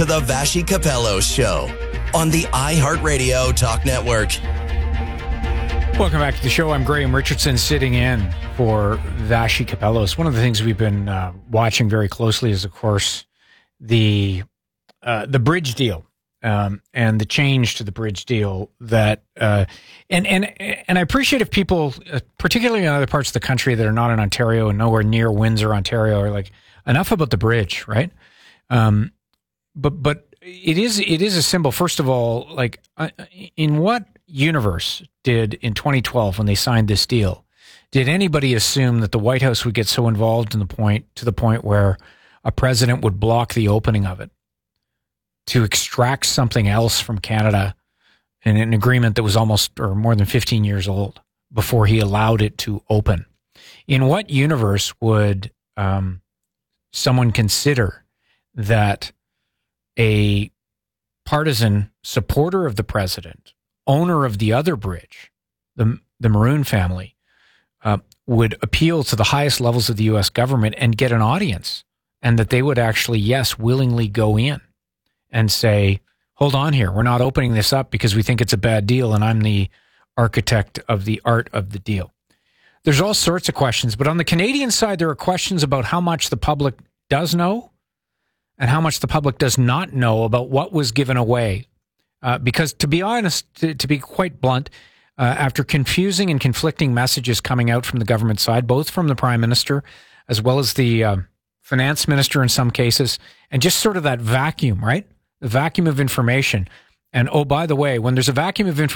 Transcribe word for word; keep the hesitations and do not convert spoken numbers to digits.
to the Vassy Capello Show on the iHeartRadio Talk Network. Welcome back to the show. I'm Graham Richardson, sitting in for Vassy Capellos. One of the things we've been uh, watching very closely is, of course, the uh, the bridge deal um, and the change to the bridge deal. That uh, and and and I appreciate if people, uh, particularly in other parts of the country that are not in Ontario and nowhere near Windsor, Ontario, are like, enough about the bridge, right? Um, but but it is it is a symbol. First of all, like uh, in what universe did in twenty twelve, when they signed this deal, did anybody assume that the White House would get so involved in the point to the point where a president would block the opening of it to extract something else from Canada in an agreement that was almost or more than fifteen years old before he allowed it to open? In what universe would um, someone consider that a partisan supporter of the president, owner of the other bridge, the the Maroon family, uh, would appeal to the highest levels of the U S government and get an audience, and that they would actually, yes, willingly go in and say, hold on here, we're not opening this up because we think it's a bad deal and I'm the architect of the art of the deal. There's all sorts of questions, but on the Canadian side, there are questions about how much the public does know and how much the public does not know about what was given away. Uh, because to be honest, to, to be quite blunt, uh, after confusing and conflicting messages coming out from the government side, both from the Prime Minister as well as the uh, Finance Minister in some cases, and just sort of that vacuum, right? The vacuum of information. And oh, by the way, when there's a vacuum of information,